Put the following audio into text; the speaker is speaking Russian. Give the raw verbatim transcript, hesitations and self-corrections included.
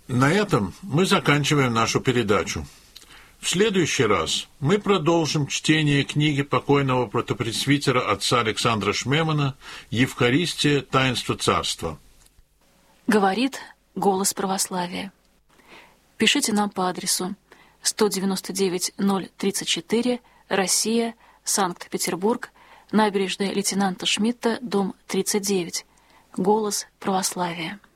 На этом мы заканчиваем нашу передачу. В следующий раз мы продолжим чтение книги покойного протопресвитера отца Александра Шмемана «Евхаристия. Таинство Царства». Говорит голос православия. Пишите нам по адресу сто девяносто девять ноль тридцать четыре, Россия, Санкт-Петербург, набережная лейтенанта Шмидта, дом тридцать девять. Голос православия.